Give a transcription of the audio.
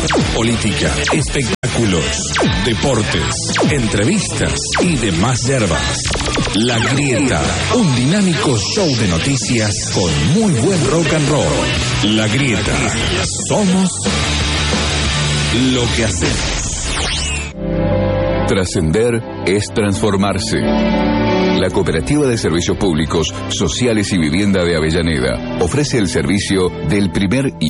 política, espectáculos, deportes, entrevistas y demás yerbas. La Grieta, un dinámico show de noticias con muy buen rock and roll. La Grieta, somos lo que hacemos. Trascender es transformarse. La Cooperativa de Servicios Públicos, Sociales y Vivienda de Avellaneda ofrece el servicio del primer y